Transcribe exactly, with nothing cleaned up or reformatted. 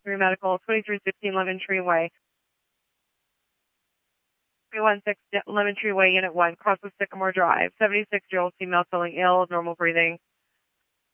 three Medical, twenty-three sixteen Lemon Tree Way. three one six Lemon Tree Way, Unit one, cross of Sycamore Drive. seventy-six-year-old female feeling ill, normal breathing.